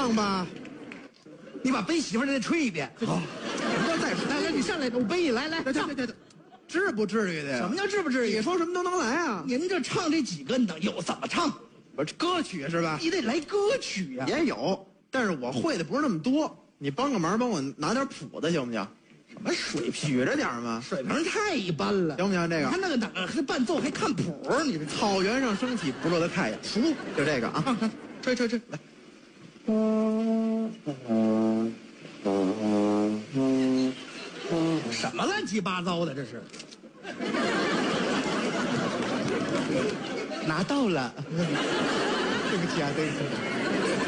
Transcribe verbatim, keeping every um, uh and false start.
唱吧。 你把背媳妇儿再吹一遍。 好，什么叫再说？ 来来，你上来，我背你来来。 这这这这，至不至于的呀。 什么叫至不至于？ 你说什么都能来啊。 您这唱这几个能有怎么唱？ 不是歌曲是吧？ 你得来歌曲呀、啊。 也有，但是我会的不是那么多。你帮个忙，帮我拿点谱子行不行？ 什么水平？ 举着点吗？ 水平太一般了， 行不行？这个他那个哪是伴奏还看谱？你这草原上升起不落的太阳，熟就这个啊！ 看看， 吹吹吹，来。 什么乱七八糟的这是？拿到了， 对不起啊，对不起。